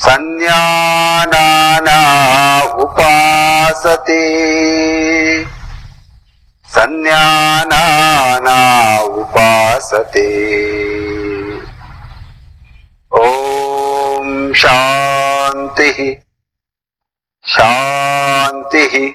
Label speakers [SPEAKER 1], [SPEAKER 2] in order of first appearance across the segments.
[SPEAKER 1] Sannyānānā upāsate. Sannyānānā upāsate. Om Shanti. Shanti.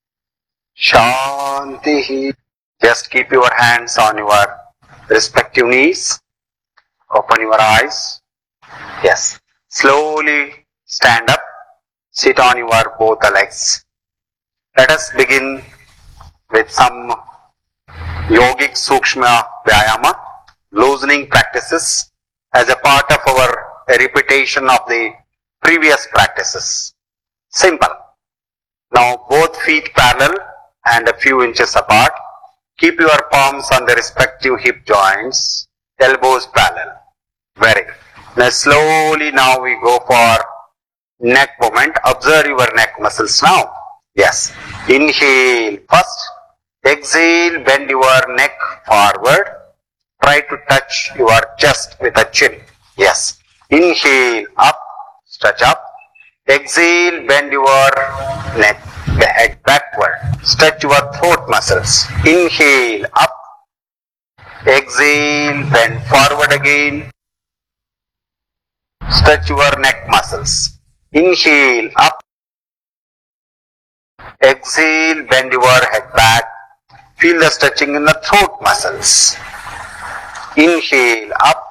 [SPEAKER 1] Shanti. Just keep your hands on your respective knees. Open your eyes. Yes. Slowly stand up. Sit on your both legs. Let us begin with some yogic sukshma vyayama, loosening practices as a part of our repetition of the previous practices. Simple. Now both feet parallel and a few inches apart. Keep your palms on the respective hip joints, elbows parallel. Very good. Now slowly now we go for neck movement. Observe your neck muscles now. Yes. Inhale first. Exhale, bend your neck forward. Try to touch your chest with a chin. Yes. Inhale up, stretch up. Exhale, bend your neck, the head backward. Stretch your throat muscles. Inhale up. Exhale, bend forward again. Stretch your neck muscles. Inhale up. Exhale, bend your head back. Feel the stretching in the throat muscles. Inhale up.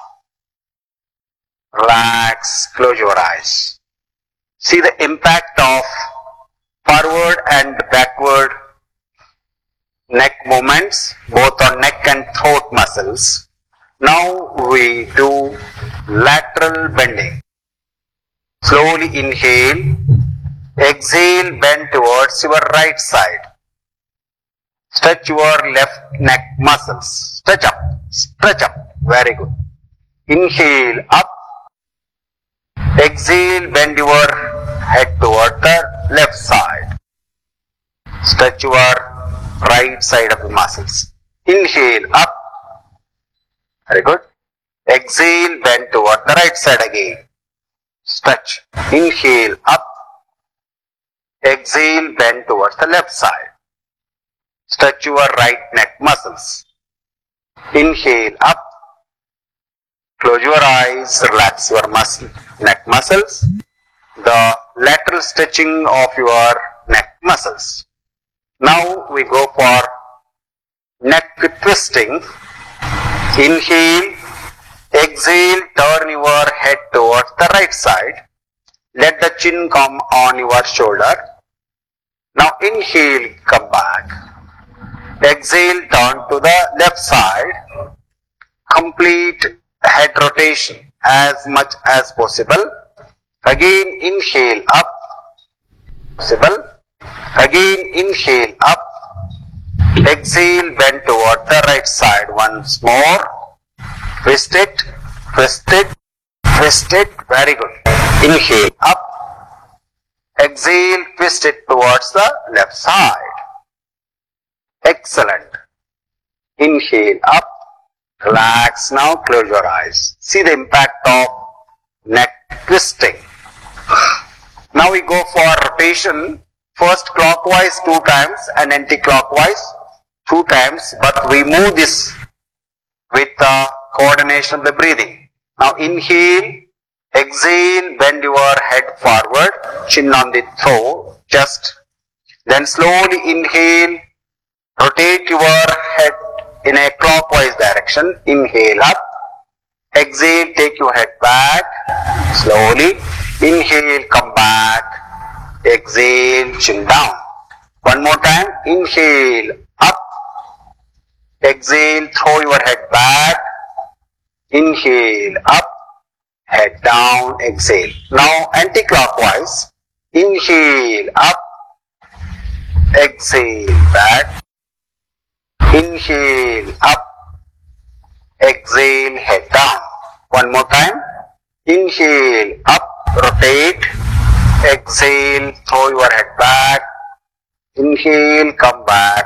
[SPEAKER 1] Relax, close your eyes. See the impact of forward and backward neck movements, both on neck and throat muscles. Now we do lateral bending. Slowly inhale. Exhale, bend towards your right side. Stretch your left neck muscles. Stretch up. Stretch up. Very good. Inhale up. Exhale, bend your head toward the left side. Stretch your right side of the muscles. Inhale up. Very good. Exhale, bend toward the right side again. Stretch. Inhale up. Exhale, bend towards the left side. Stretch your right neck muscles. Inhale up. Close your eyes, relax your neck muscles. The lateral stretching of your neck muscles. Now we go for neck twisting. Inhale. Exhale, turn your head towards the right side. Let the chin come on your shoulder. Now inhale, come back. Exhale, turn to the left side. Complete head rotation as much as possible. Again inhale up. Possible. Again inhale up. Exhale, bend toward the right side. Once more. Twist it. Twist it. Twist it. Very good. Inhale up. Exhale, twist it towards the left side. Excellent. Inhale up. Relax now. Close your eyes. See the impact of neck twisting. Now we go for rotation. First clockwise 2 times and anti-clockwise 2 times. But we move this with the coordination of the breathing. Now inhale. Exhale, bend your head forward, chin on the throat, chest. Then slowly inhale, rotate your head in a clockwise direction. Inhale up. Exhale, take your head back. Slowly. Inhale, come back. Exhale, chin down. One more time. Inhale, up. Exhale, throw your head back. Inhale, up. Head down, exhale. Now anti-clockwise. Inhale, up. Exhale, back. Inhale, up. Exhale, head down. One more time. Inhale, up, rotate. Exhale, throw your head back. Inhale, come back.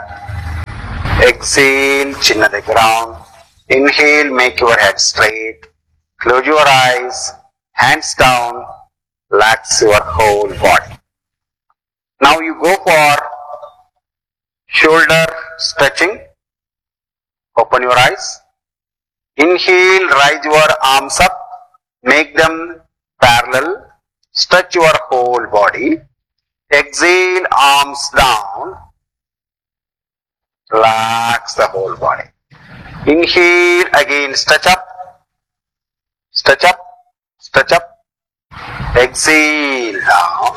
[SPEAKER 1] Exhale, chin at the ground. Inhale, make your head straight. Close your eyes, hands down. Relax your whole body. Now you go for shoulder stretching. Open your eyes. Inhale, rise your arms up. Make them parallel. Stretch your whole body. Exhale, arms down. Relax the whole body. Inhale, again stretch up. Stretch up. Stretch up. Exhale down.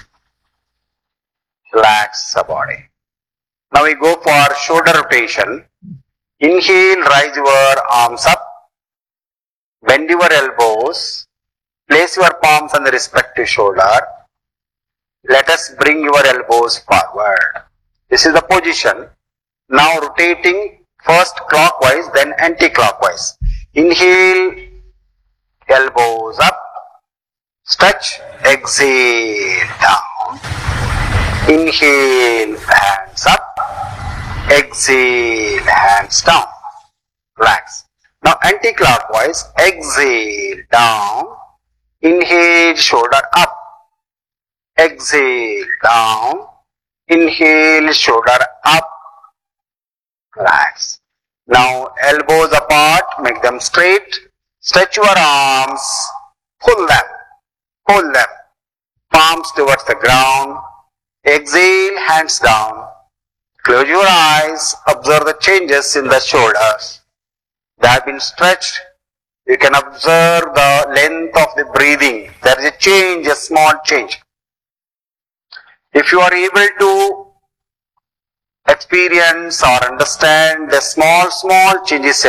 [SPEAKER 1] Relax the body. Now we go for shoulder rotation. Inhale, rise your arms up. Bend your elbows. Place your palms on the respective shoulder. Let us bring your elbows forward. This is the position. Now rotating first clockwise, then anti-clockwise. Inhale, elbows up. Stretch, exhale down. Inhale, hands up. Exhale, hands down. Relax. Now anti-clockwise, exhale down. Inhale, shoulder up. Exhale down. Inhale, shoulder up. Relax. Now elbows apart, make them straight. Stretch your arms. Pull them. Hold them. Palms towards the ground. Exhale, hands down. Close your eyes. Observe the changes in the shoulders. They have been stretched. You can observe the length of the breathing. There is a change, a small change. If you are able to experience or understand the small changes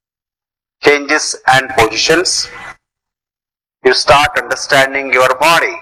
[SPEAKER 1] and positions, you start understanding your body.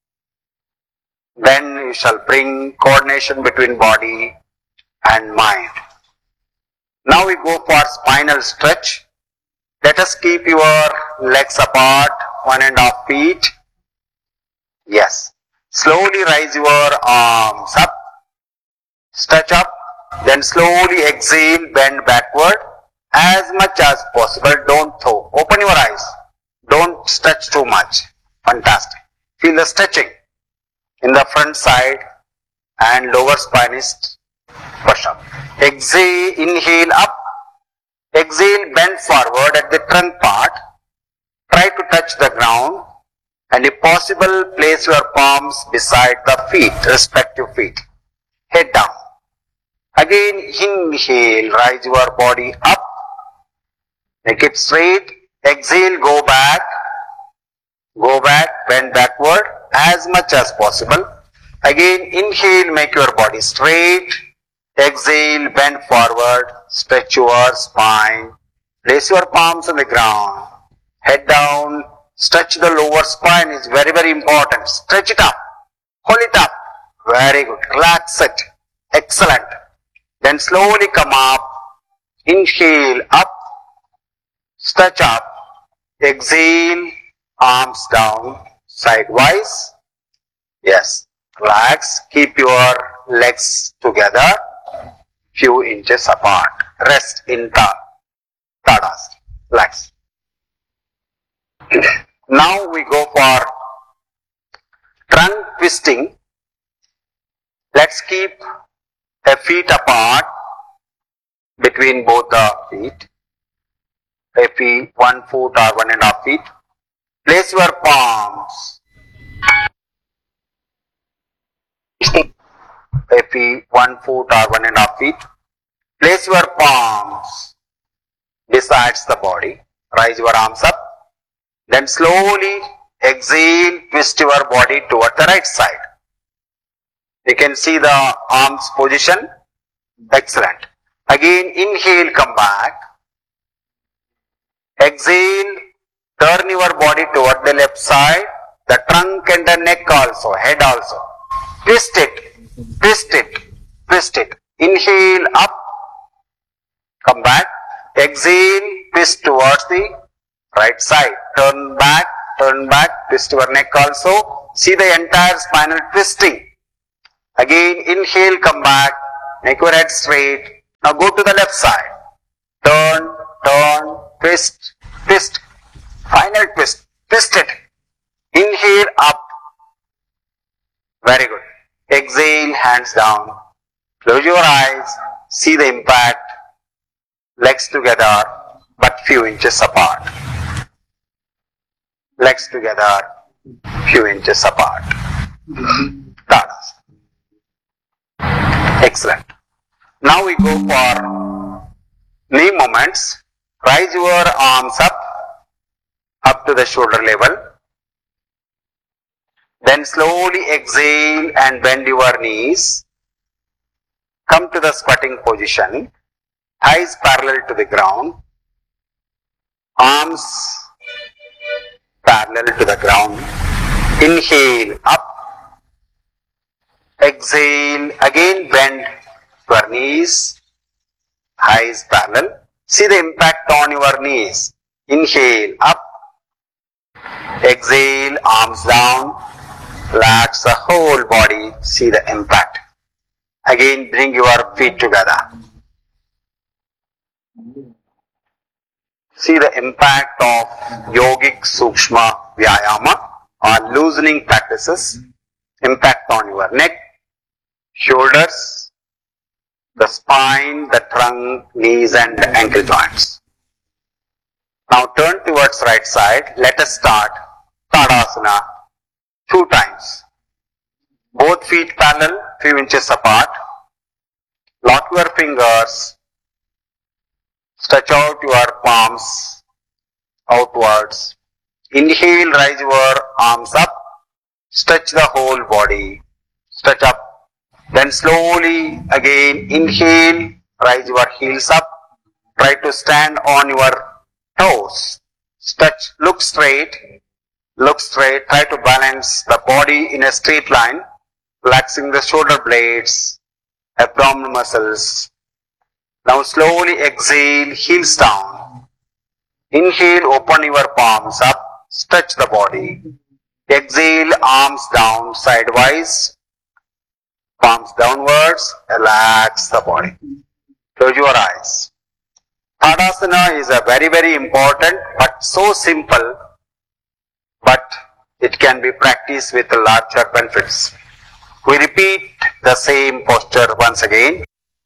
[SPEAKER 1] Then you shall bring coordination between body and mind. Now we go for spinal stretch. Let us keep your legs apart, 1.5 feet. Yes. Slowly raise your arms up. Stretch up. Then slowly exhale, bend backward. As much as possible, don't throw. Open your eyes. Don't stretch too much. Fantastic. Feel the stretching in the front side and lower spine is push up. Exhale, inhale up. Exhale, bend forward at the trunk part. Try to touch the ground and if possible, place your palms beside the feet, respective feet. Head down. Again, inhale, rise your body up. Make it straight. Exhale, go back. Go back, bend backward as much as possible. Again, inhale, make your body straight. Exhale, bend forward. Stretch your spine. Place your palms on the ground. Head down. Stretch the lower spine is very, very important. Stretch it up. Hold it up. Very good. Relax it. Excellent. Then slowly come up. Inhale up. Stretch up. Exhale. Arms down. Sidewise. Yes. Relax. Keep your legs together. Few inches apart. Rest in Tadasana. Relax. Now we go for trunk twisting. Let's keep a feet apart between both the feet. A feet, 1 foot or 1.5 feet. Place your palms. A feet, 1 foot or 1.5 feet. Place your palms besides the body. Rise your arms up. Then slowly exhale, twist your body toward the right side. You can see the arms position. Excellent. Again, inhale, come back. Exhale, turn your body toward the left side. The trunk and the neck also, head also. Twist it, twist it, twist it. Inhale, up. Come back. Exhale, twist towards the right side. Turn back, twist your neck also. See the entire spinal twisting. Again, inhale, come back. Make your head straight. Now go to the left side. Turn, twist, twist. Final twist. Twist it. Inhale, up. Very good. Exhale, hands down. Close your eyes. See the impact. Legs together, but few inches apart. Legs together, few inches apart. Tadasana. Excellent. Now we go for knee movements. Raise your arms up to the shoulder level. Then slowly exhale and bend your knees. Come to the squatting position. Thighs parallel to the ground. Arms parallel to the ground. Inhale up. Exhale, again bend your knees. Thighs parallel. See the impact on your knees. Inhale up. Exhale, arms down. Relax the whole body. See the impact. Again, bring your feet together. See the impact of yogic sukshma vyayama or loosening practices. Impact on your neck, shoulders, the spine, the trunk, knees and ankle joints. Now turn towards right side. Let us start Tadasana 2 times. Both feet parallel, few inches apart. Lock your fingers. Stretch out your palms outwards. Inhale, raise your arms up. Stretch the whole body. Stretch up. Then slowly again inhale, raise your heels up. Try to stand on your toes. Stretch, look straight. Look straight. Try to balance the body in a straight line. Relaxing the shoulder blades, abdominal muscles. Now slowly exhale, heels down. Inhale, open your palms up, stretch the body. Exhale, arms down sidewise, palms downwards, relax the body. Close your eyes. Tadasana is a very, very important but so simple, but it can be practiced with larger benefits. We repeat the same posture once again.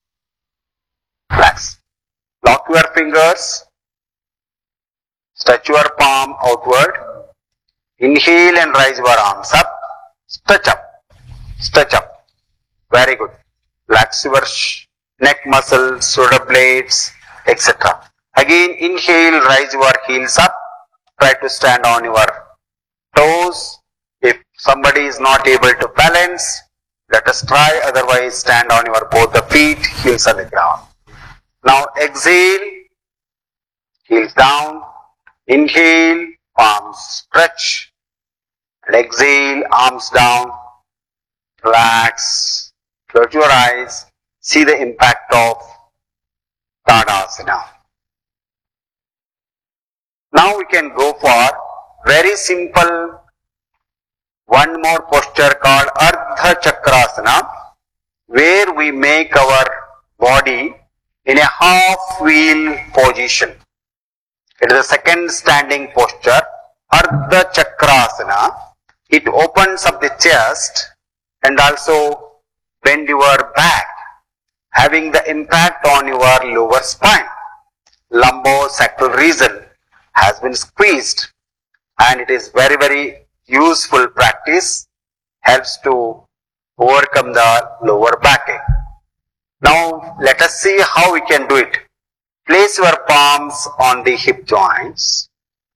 [SPEAKER 1] Relax. Lock your fingers. Stretch your palm outward. Inhale and raise your arms up. Stretch up. Stretch up. Very good. Relax your neck muscles, shoulder blades, etc. Again, inhale, raise your heels up. Try to stand on your toes. If somebody is not able to balance, let us try. Otherwise, stand on your both the feet, heels on the ground. Now exhale, heels down. Inhale, palms stretch. And exhale, arms down. Relax. Close your eyes. See the impact of Tadasana. Now we can go for very simple one more posture called Ardha Chakrasana, where we make our body in a half wheel position. It is the second standing posture, Ardha Chakrasana. It opens up the chest and also bend your back, having the impact on your lower spine. Lumbosacral region has been squeezed, and it is very, very useful practice, helps to overcome the lower backache. Now let us see how we can do it. Place your palms on the hip joints.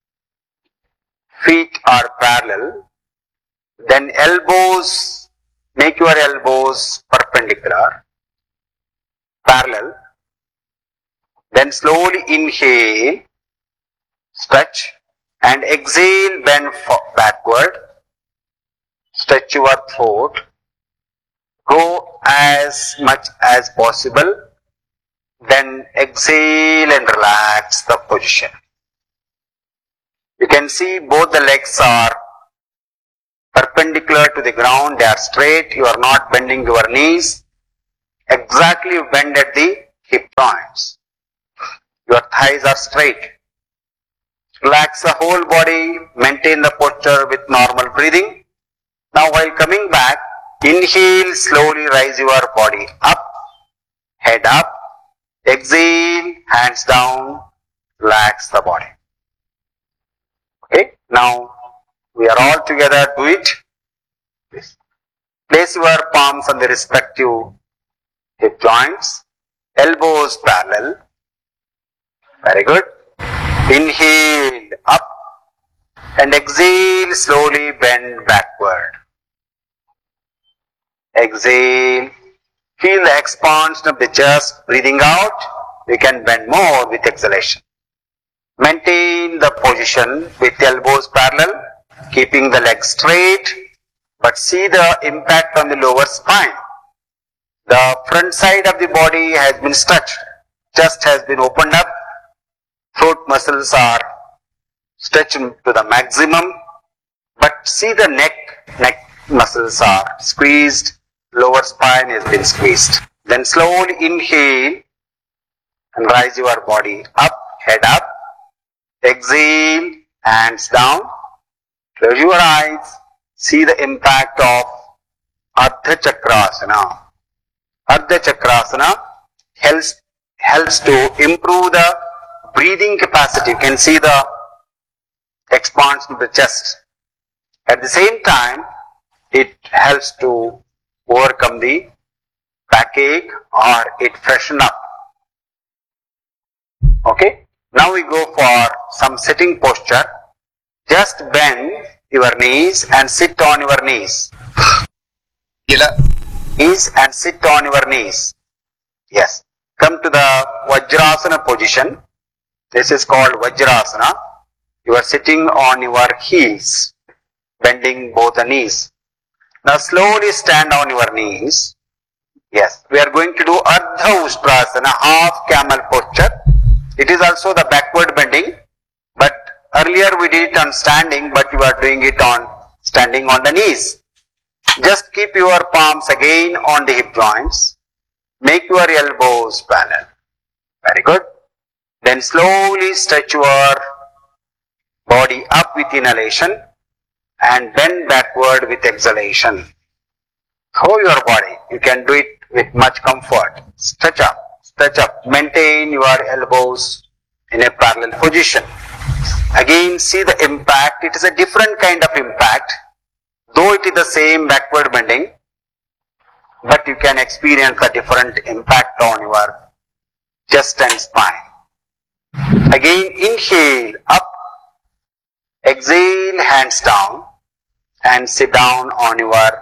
[SPEAKER 1] Feet are parallel. Then elbows, make your elbows perpendicular, parallel. Then slowly inhale, stretch, and exhale, bend backward. Stretch your throat. Go as much as possible. Then exhale and relax the position. You can see both the legs are perpendicular to the ground. They are straight. You are not bending your knees. Exactly you bend at the hip joints. Your thighs are straight. Relax the whole body. Maintain the posture with normal breathing. Now while coming back, Inhale, slowly rise your body up, head up. Exhale, hands down, relax the body. Okay, now we are all together, do it. Please. Place your palms on the respective hip joints, elbows parallel. Very good. Inhale up and exhale, slowly bend backward. Exhale. Feel the expansion of the chest. Breathing out, we can bend more with exhalation. Maintain the position with elbows parallel, keeping the legs straight, but see the impact on the lower spine. The front side of the body has been stretched. Chest has been opened up. Throat muscles are stretched to the maximum, but see the neck muscles are squeezed. Lower spine has been squeezed. Then slowly inhale and rise your body up, head up. Exhale, hands down. Close your eyes. See the impact of Ardha Chakrasana. Ardha Chakrasana helps to improve the breathing capacity. You can see the expansion of the chest. At the same time, it helps to overcome the backache or it freshen up. Okay, now we go for some sitting posture. Just bend your knees and sit on your knees. Knees and sit on your knees. Yes. Come to the Vajrasana position. This is called Vajrasana. You are sitting on your heels, bending both the knees. Now slowly stand on your knees. Yes, we are going to do Ardha Ustrasana, half camel posture. It is also the backward bending, but earlier we did it on standing, but you are doing it on standing on the knees. Just keep your palms again on the hip joints. Make your elbows parallel. Very good. Then slowly stretch your body up with inhalation and bend backward with exhalation. Throw your body. You can do it with much comfort. Stretch up. Stretch up. Maintain your elbows in a parallel position. Again, see the impact. It is a different kind of impact. Though it is the same backward bending, but you can experience a different impact on your chest and spine. Again, inhale up. Exhale, hands down. And sit down on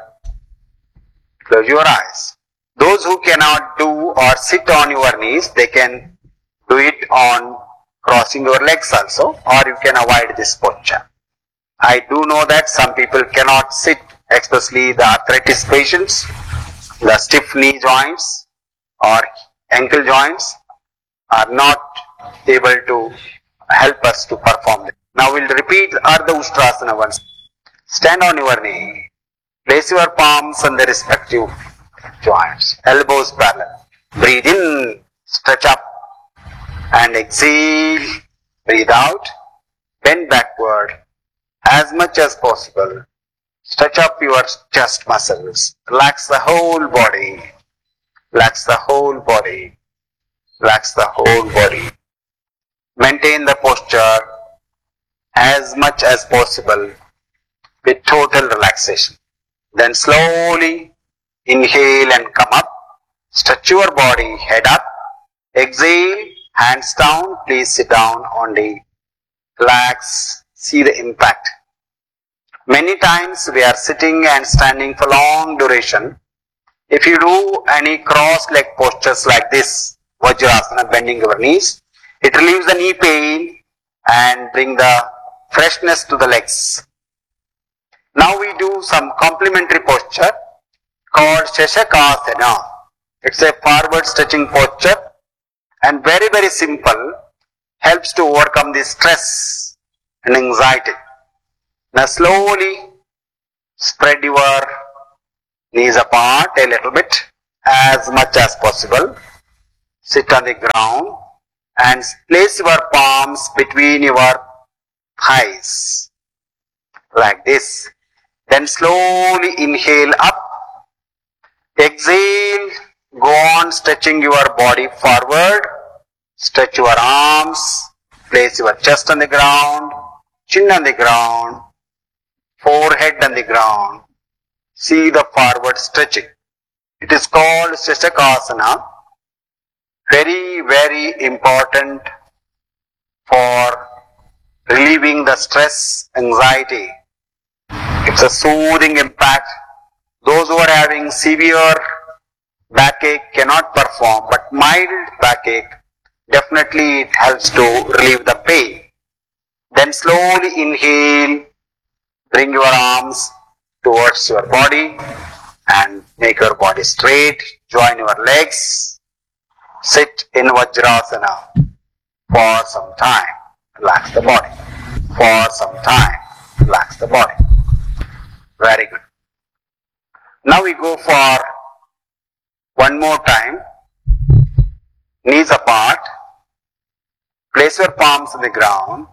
[SPEAKER 1] close your eyes. Those who cannot do or sit on your knees, they can do it on crossing your legs also, or you can avoid this posture. I do know that some people cannot sit, especially the arthritis patients, the stiff knee joints or ankle joints are not able to help us to perform it. Now we'll repeat Ardha Ustrasana once. Stand on your knee. Place your palms on the respective joints. Elbows parallel. Breathe in. Stretch up. And exhale. Breathe out. Bend backward as much as possible. Stretch up your chest muscles. Relax the whole body. Relax the whole body. Relax the whole body. Maintain the posture as much as possible with total relaxation. Then slowly inhale and come up. Stretch your body, head up. Exhale, hands down. Please sit down on the relax. See the impact. Many times we are sitting and standing for long duration. If you do any cross leg postures like this, Vajrasana, bending your knees, it relieves the knee pain and bring the freshness to the legs. Now we do some complementary posture called Shashakasana. It's a forward stretching posture and very, very simple, helps to overcome the stress and anxiety. Now slowly spread your knees apart a little bit as much as possible. Sit on the ground and place your palms between your thighs like this. Then slowly inhale up Exhale, go on stretching your body forward. Stretch your arms, place your chest on the ground, chin on the ground, forehead on the ground. See the forward stretching. It is called Shashakasana. Very, very important for relieving the stress, anxiety. It's a soothing impact. Those who are having severe backache cannot perform, but mild backache, definitely it helps to relieve the pain. Then slowly inhale, bring your arms towards your body and make your body straight. Join your legs. Sit in Vajrasana for some time. Relax the body. For some time. Relax the body. Very good. Now we go for one more time. Knees apart. Place your palms on the ground.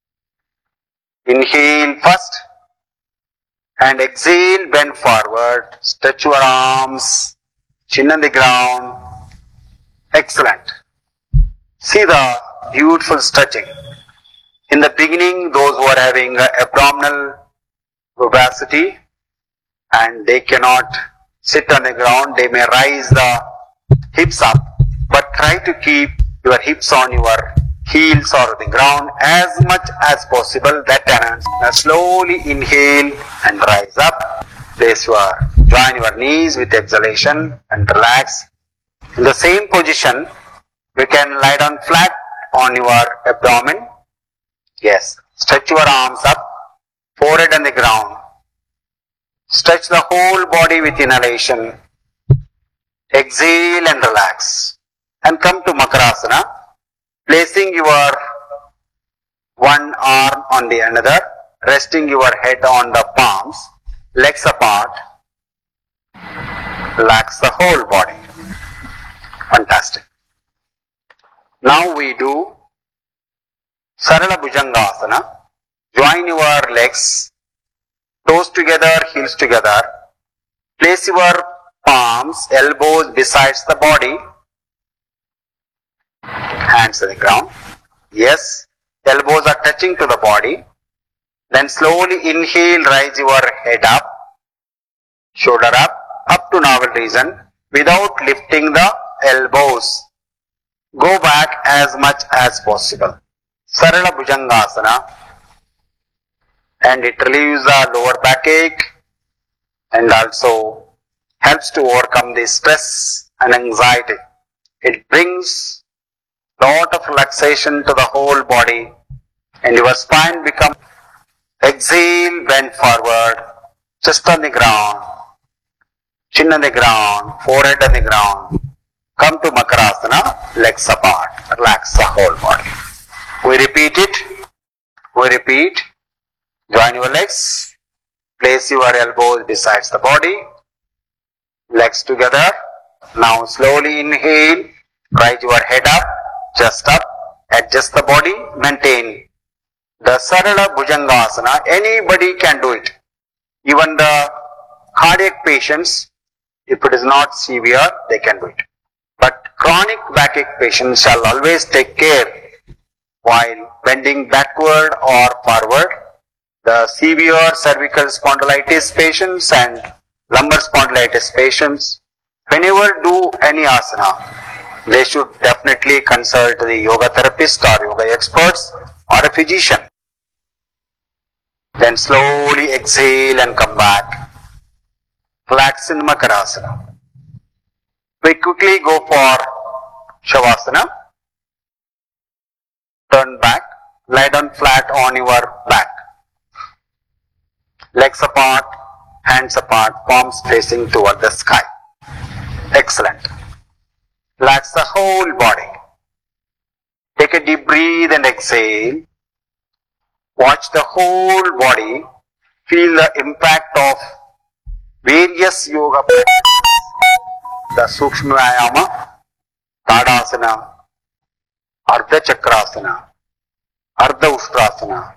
[SPEAKER 1] Inhale first. And exhale, bend forward. Stretch your arms. Chin on the ground. Excellent. See the beautiful stretching. In the beginning, those who are having abdominal obesity and they cannot sit on the ground, they may rise the hips up, but try to keep your hips on your heels or the ground as much as possible. That enhances. Now slowly inhale and rise up. Join your knees with exhalation and relax. In the same position, you can lie down flat on your abdomen. Yes. Stretch your arms up, forehead on the ground. Stretch the whole body with inhalation. Exhale and relax. And come to Makarasana, placing your one arm on the another, resting your head on the palms, legs apart. Relax the whole body. Fantastic. Now we do Sarala Bhujangasana. Join your legs, toes together, heels together. Place your palms, elbows besides the body. Hands on the ground. Yes, elbows are touching to the body. Then slowly inhale, rise your head up, shoulder up to navel region without lifting the elbows. Go back as much as possible. Sarala Bhujangasana. And it relieves the lower backache and also helps to overcome the stress and anxiety. It brings lot of relaxation to the whole body and your spine becomes. Exhale, bend forward, chest on the ground, chin on the ground, forehead on the ground. Come to Makarasana, legs apart. Relax the whole body. We repeat it. We repeat. Join your legs. Place your elbows besides the body. Legs together. Now slowly inhale. Rise your head up, chest up. Adjust the body. Maintain. The Sarala Bhujangasana, anybody can do it. Even the cardiac patients, if it is not severe, they can do it. But chronic backache patients shall always take care while bending backward or forward. The severe cervical spondylitis patients and lumbar spondylitis patients, whenever do any asana, they should definitely consult the yoga therapist or yoga experts or a physician. Then slowly exhale and come back. Relax in Makarasana. We quickly go for Shavasana. Turn back. Lie down flat on your back. Legs apart, hands apart, palms facing toward the sky. Excellent. Relax the whole body. Take a deep breath and exhale. Watch the whole body. Feel the impact of various yoga practices. The Sukshma Vayama, Tadasana, Ardha Chakrasana, Ardha Ushtrasana,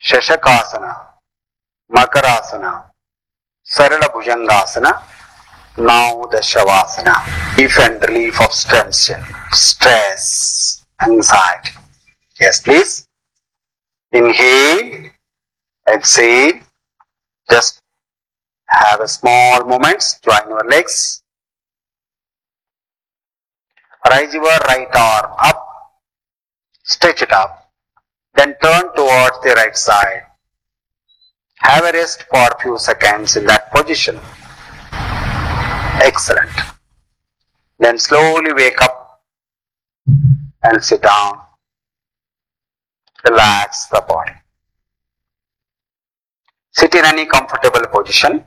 [SPEAKER 1] Shashakasana, Makarasana, Sarala Bhujangasana, Now the Shavasana. Relief and relief of tension, stress, anxiety. Yes, please. Inhale, exhale. Just have a small moments. Join your legs. Raise your right arm up. Stretch it up. Then turn towards the right side. Have a rest for a few seconds in that position. Excellent. Then slowly wake up and sit down. Relax the body. Sit in any comfortable position.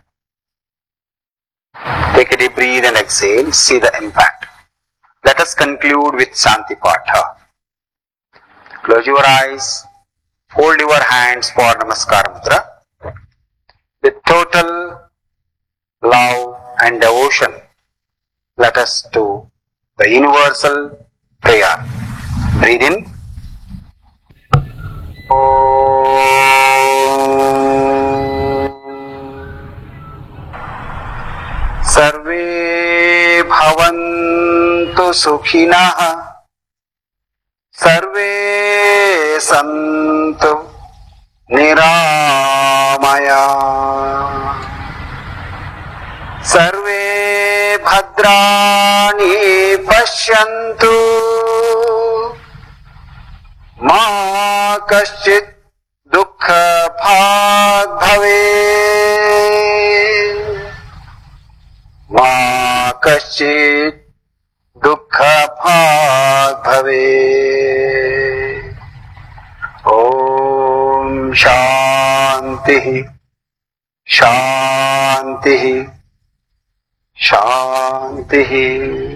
[SPEAKER 1] Take a deep breath and exhale. See the impact. Let us conclude with Shanti Patha. Close your eyes. Hold your hands for Namaskar Mudra. With total love and devotion, let us do the universal prayer. Breathe in. Sarve bhavantu sukhinah. Sarve santu niramaya. Sarve bhadrani pashyantu. Ma kaschit dukkha bhag bhave. Ma kaschit dukkha bhag bhave. Om Shanti Shanti Shanti.